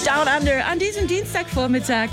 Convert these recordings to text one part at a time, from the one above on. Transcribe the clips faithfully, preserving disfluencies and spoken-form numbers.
Down Under an diesem Dienstagvormittag.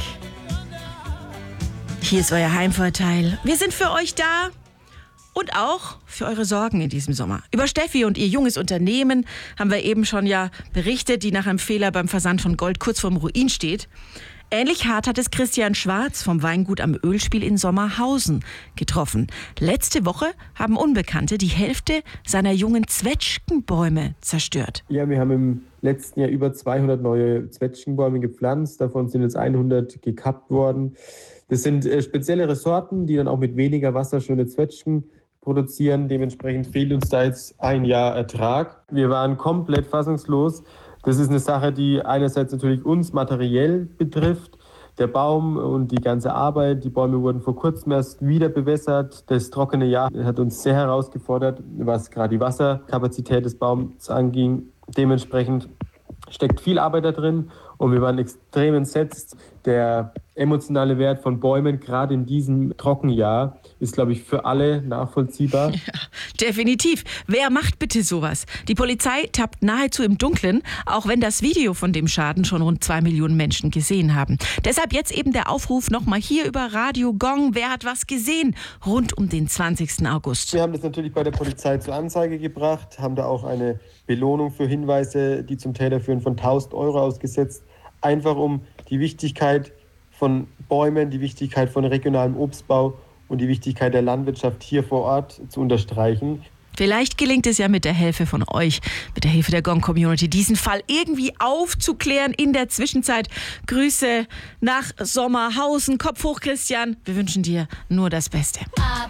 Hier ist euer Heimvorteil. Wir sind für euch da und auch für eure Sorgen in diesem Sommer. Über Steffi und ihr junges Unternehmen haben wir eben schon ja berichtet, die nach einem Fehler beim Versand von Gold kurz vorm Ruin steht. Ähnlich hart hat es Christian Schwarz vom Weingut am Ölspiel in Sommerhausen getroffen. Letzte Woche haben Unbekannte die Hälfte seiner jungen Zwetschgenbäume zerstört. Ja, wir haben im letzten Jahr über zweihundert neue Zwetschgenbäume gepflanzt. Davon sind jetzt hundert gekappt worden. Das sind äh, spezielle Sorten, die dann auch mit weniger Wasser schöne Zwetschgen produzieren. Dementsprechend fehlt uns da jetzt ein Jahr Ertrag. Wir waren komplett fassungslos. Das ist eine Sache, die einerseits natürlich uns materiell betrifft. Der Baum und die ganze Arbeit, die Bäume wurden vor kurzem erst wieder bewässert. Das trockene Jahr hat uns sehr herausgefordert, was gerade die Wasserkapazität des Baums anging. Dementsprechend steckt viel Arbeit da drin und wir waren extrem entsetzt. Der emotionale Wert von Bäumen, gerade in diesem Trockenjahr, ist, glaube ich, für alle nachvollziehbar. Ja, definitiv. Wer macht bitte sowas? Die Polizei tappt nahezu im Dunkeln, auch wenn das Video von dem Schaden schon rund zwei Millionen Menschen gesehen haben. Deshalb jetzt eben der Aufruf nochmal hier über Radio Gong. Wer hat was gesehen rund um den zwanzigsten August? Wir haben das natürlich bei der Polizei zur Anzeige gebracht, haben da auch eine Belohnung für Hinweise, die zum Täter führen, von tausend Euro ausgesetzt. Einfach um die Wichtigkeit von Bäumen, die Wichtigkeit von regionalem Obstbau und die Wichtigkeit der Landwirtschaft hier vor Ort zu unterstreichen. Vielleicht gelingt es ja mit der Hilfe von euch, mit der Hilfe der Gong-Community, diesen Fall irgendwie aufzuklären. In der Zwischenzeit Grüße nach Sommerhausen. Kopf hoch, Christian. Wir wünschen dir nur das Beste.